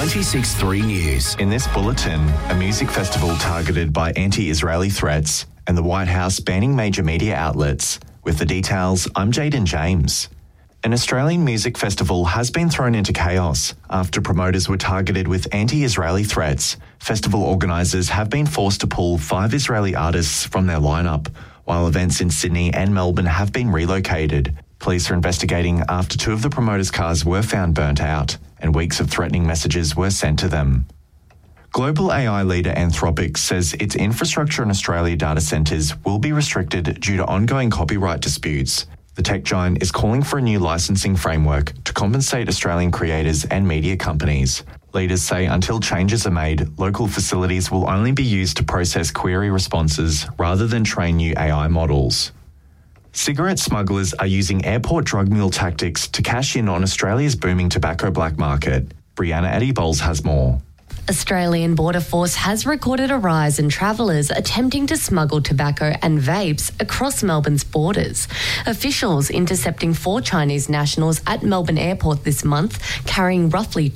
96.3 News. In this bulletin, a music festival targeted by anti-Israeli threats and the White House banning major media outlets. With the details, I'm Jaden James. An Australian music festival has been thrown into chaos after promoters were targeted with anti-Israeli threats. Festival organisers have been forced to pull 5 Israeli artists from their lineup, while events in Sydney and Melbourne have been relocated. Police are investigating after 2 of the promoters' cars were found burnt out and weeks of threatening messages were sent to them. Global AI leader Anthropic says its infrastructure in Australia data centres will be restricted due to ongoing copyright disputes. The tech giant is calling for a new licensing framework to compensate Australian creators and media companies. Leaders say until changes are made, local facilities will only be used to process query responses rather than train new AI models. Cigarette smugglers are using airport drug mule tactics to cash in on Australia's booming tobacco black market. Brianna Eddie-Bowles has more. Australian Border Force has recorded a rise in travellers attempting to smuggle tobacco and vapes across Melbourne's borders. Officials intercepting 4 Chinese nationals at Melbourne Airport this month, carrying roughly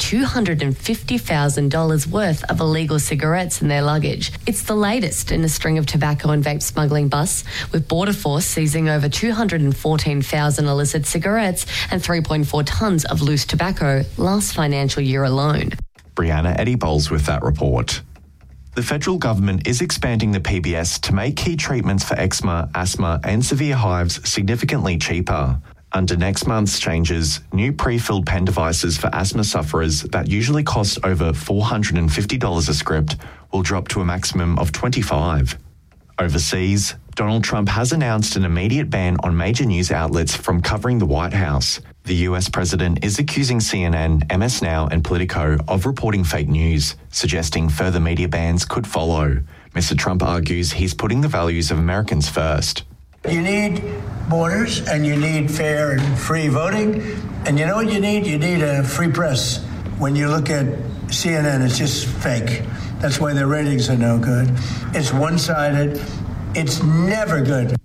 $250,000 worth of illegal cigarettes in their luggage. It's the latest in a string of tobacco and vape smuggling busts, with Border Force seizing over 214,000 illicit cigarettes and 3.4 tonnes of loose tobacco last financial year alone. Brianna Eddie-Bowles with that report. The federal government is expanding the PBS to make key treatments for eczema, asthma and severe hives significantly cheaper. Under next month's changes, new pre-filled pen devices for asthma sufferers that usually cost over $450 a script will drop to a maximum of $25. Overseas, Donald Trump has announced an immediate ban on major news outlets from covering the White House. The US president is accusing CNN, MS Now and Politico of reporting fake news, suggesting further media bans could follow. Mr. Trump argues he's putting the values of Americans first. You need borders and you need fair and free voting. And you know what you need? You need a free press. When you look at CNN, it's just fake. That's why their ratings are no good. It's one-sided. It's never good.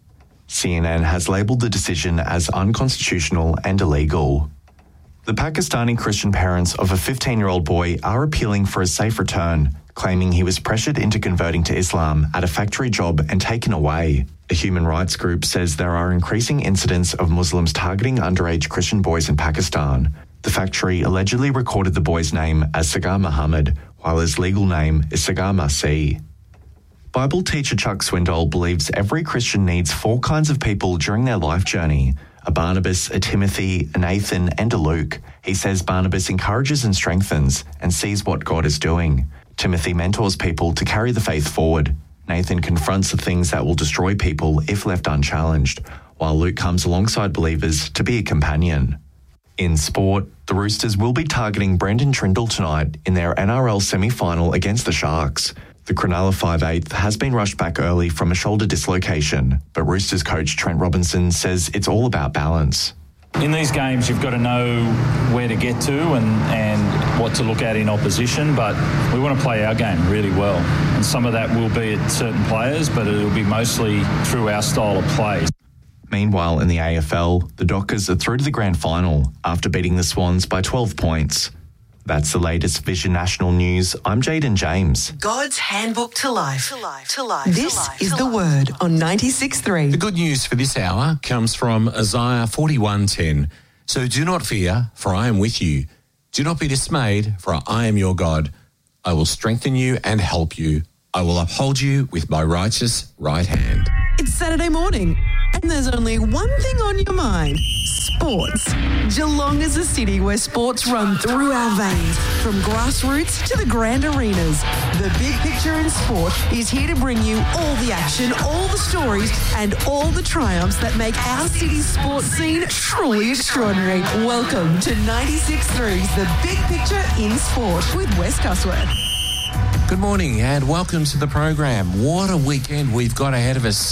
CNN has labelled the decision as unconstitutional and illegal. The Pakistani Christian parents of a 15-year-old boy are appealing for a safe return, claiming he was pressured into converting to Islam at a factory job and taken away. A human rights group says there are increasing incidents of Muslims targeting underage Christian boys in Pakistan. The factory allegedly recorded the boy's name as Sagar Muhammad, while his legal name is Sagar Masih. Bible teacher Chuck Swindoll believes every Christian needs 4 kinds of people during their life journey: a Barnabas, a Timothy, a Nathan and a Luke. He says Barnabas encourages and strengthens and sees what God is doing. Timothy mentors people to carry the faith forward. Nathan confronts the things that will destroy people if left unchallenged, while Luke comes alongside believers to be a companion. In sport, the Roosters will be targeting Brendan Trindle tonight in their NRL semi-final against the Sharks. The Cronulla 5'8" has been rushed back early from a shoulder dislocation, but Roosters coach Trent Robinson says it's all about balance. In these games, you've got to know where to get to and what to look at in opposition, but we want to play our game really well. And some of that will be at certain players, but it'll be mostly through our style of play. Meanwhile, in the AFL, the Dockers are through to the grand final after beating the Swans by 12 points. That's the latest Vision National News. I'm Jaden James. God's Handbook to Life. This is the Word on 96.3. The good news for this hour comes from Isaiah 41:10. So do not fear, for I am with you. Do not be dismayed, for I am your God. I will strengthen you and help you. I will uphold you with my righteous right hand. It's Saturday morning, and there's only one thing on your mind: sports. Geelong is a city where sports run through our veins, from grassroots to the grand arenas. The Big Picture in Sport is here to bring you all the action, all the stories, and all the triumphs that make our city's sports scene truly extraordinary. Welcome to 96.3's The Big Picture in Sport with Wes Cusworth. Good morning and welcome to the program. What a weekend we've got ahead of us.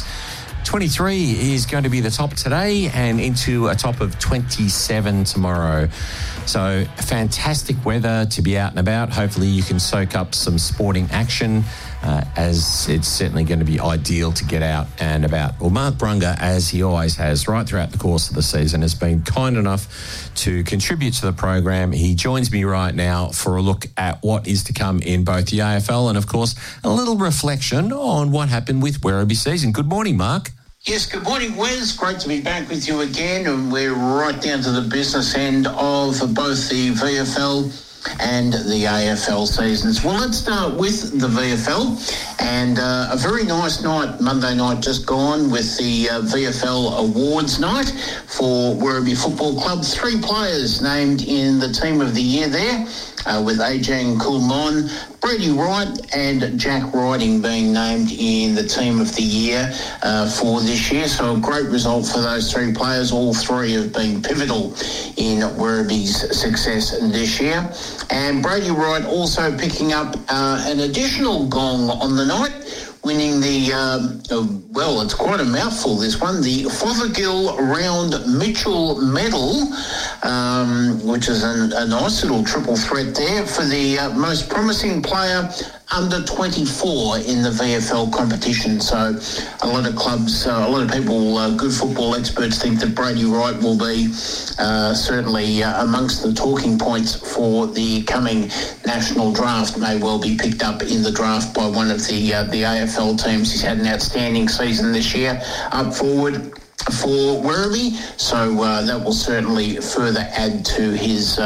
23 is going to be the top today and into a top of 27 tomorrow. So fantastic weather to be out and about. Hopefully you can soak up some sporting action. as it's certainly going to be ideal to get out and about. Well, Mark Brunga, as he always has right throughout the course of the season, has been kind enough to contribute to the program. He joins me right now for a look at what is to come in both the AFL and, of course, a little reflection on what happened with Werribee season. Good morning, Mark. Yes, good morning, Wes. Great to be back with you again. And we're right down to the business end of both the VFL and the AFL seasons. Well, let's start with the VFL, and a very nice night, Monday night just gone, with the VFL Awards night for Werribee Football Club. 3 players named in the Team of the Year there, with Ajang Kulmon, Brady Wright and Jack Riding being named in the Team of the Year for this year. So a great result for those 3 players. All 3 have been pivotal in Werribee's success this year. And Brady Wright also picking up an additional gong on the night, winning the, well, it's quite a mouthful, this one, the Fothergill Round Mitchell Medal, which is a nice little triple threat there for the most promising player under 24 in the VFL competition. So a lot of clubs, a lot of people, good football experts think that Brady Wright will be certainly amongst the talking points for the coming national draft, may well be picked up in the draft by one of the AFL teams. He's had an outstanding season this year up forward for Werribee, so that will certainly further add to his,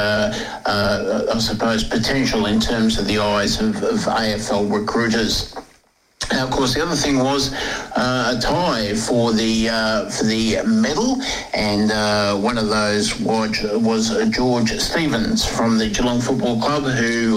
I suppose, potential in terms of the eyes of AFL recruiters. Now, of course, the other thing was a tie for the medal, and one of those was George Stevens from the Geelong Football Club, who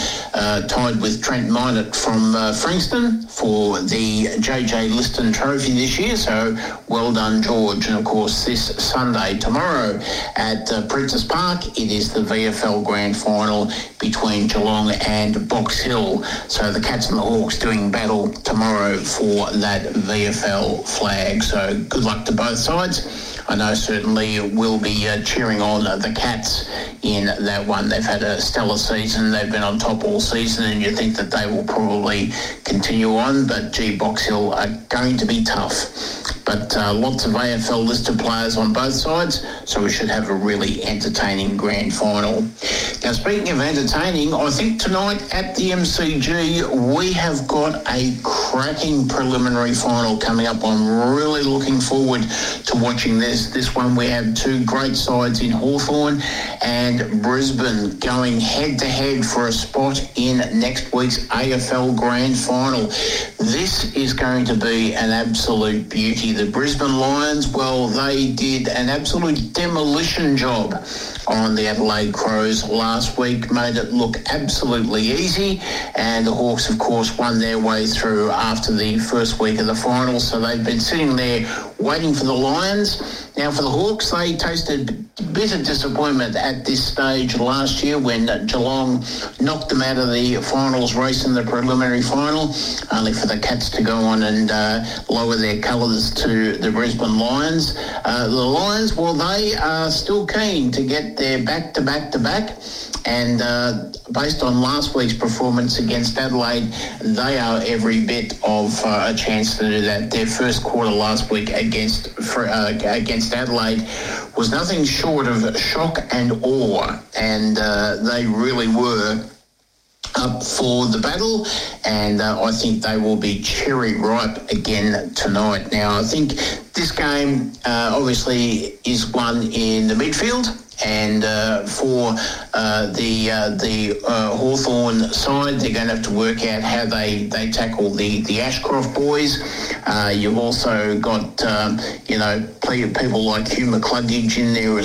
tied with Trent Minott from Frankston for the JJ Liston Trophy this year. So well done, George. And of course, this Sunday, tomorrow at Princess Park, it is the VFL Grand Final between Geelong and Box Hill. So the Cats and the Hawks doing battle tomorrow for that VFL flag. So good luck to both sides. I know certainly we'll be cheering on the Cats in that one. They've had a stellar season. They've been on top all season, and you think that they will probably continue on. But, gee, Box Hill are going to be tough. But lots of AFL listed players on both sides, so we should have a really entertaining grand final. Now, speaking of entertaining, I think tonight at the MCG we have got a cracking preliminary final coming up. I'm really looking forward to watching this. This one we have 2 great sides in Hawthorn and Brisbane going head-to-head for a spot in next week's AFL Grand Final. This is going to be an absolute beauty. The Brisbane Lions, well, they did an absolute demolition job on the Adelaide Crows last week, made it look absolutely easy, and the Hawks, of course, won their way through after the first week of the final, so they've been sitting there waiting for the Lions. Now, for the Hawks, they tasted bitter disappointment at this stage last year when Geelong knocked them out of the finals race in the preliminary final, only for the Cats to go on and lower their colours to the Brisbane Lions. The Lions, well, they are still keen to get their back-to-back-to-back, and based on last week's performance against Adelaide, they are every bit of a chance to do that. Their first quarter last week against Adelaide was nothing short of shock and awe, and they really were up for the battle, and I think they will be cherry ripe again tonight. Now, I think this game obviously is one in the midfield, and for the Hawthorn side, they're going to have to work out how they tackle the Ashcroft boys. You've also got people like Hugh McCluggage in there as